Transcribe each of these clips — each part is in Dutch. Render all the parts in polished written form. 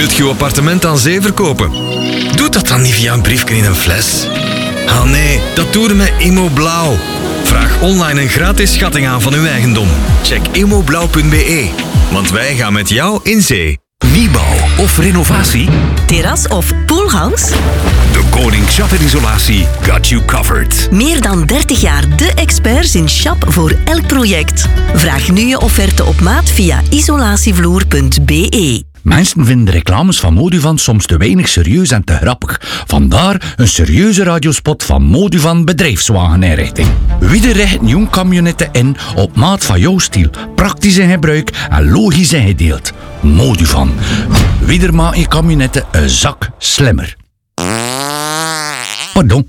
Wilt je appartement aan zee verkopen? Doe dat dan niet via een briefje in een fles. Ah nee, dat doe je met Immoblauw. Vraag online een gratis schatting aan van uw eigendom. Check immoblauw.be, want wij gaan met jou in zee. Nieuwbouw of renovatie? Terras of poolhouse? De Koning Schattelijke got you covered. Meer dan 30 jaar de experts in Schap voor elk project. Vraag nu je offerte op maat via isolatievloer.be. Mensen vinden reclames van Moduvan soms te weinig serieus en te grappig. Vandaar een serieuze radiospot van Moduvan Bedrijfswageninrichting. Wie richt jong camionetten in op maat van jouw stijl, praktisch in gebruik en logisch ingedeeld. Moduvan. Wie maakt je camionetten een zak slimmer. Pardon.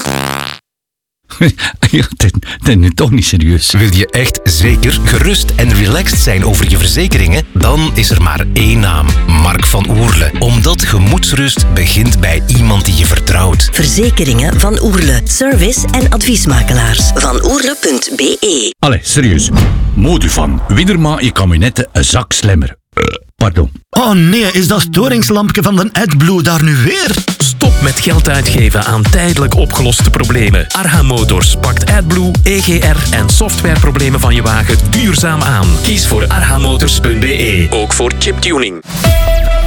Ja, dat is nu toch niet serieus. Wil je echt zeker, gerust en relaxed zijn over je verzekeringen? Dan is er maar één naam. Mark van Oerle. Omdat gemoedsrust begint bij iemand die je vertrouwt. Verzekeringen van Oerle. Service- en adviesmakelaars. Van Oerle.be. Allee, serieus. Moduvan. Wie maakt je camionetten een zak slimmer. Pardon. Oh nee, is dat storingslampje van de AdBlue daar nu weer? Stop met geld uitgeven aan tijdelijk opgeloste problemen. Arha Motors pakt AdBlue, EGR en softwareproblemen van je wagen duurzaam aan. Kies voor arhamotors.be, ook voor chiptuning.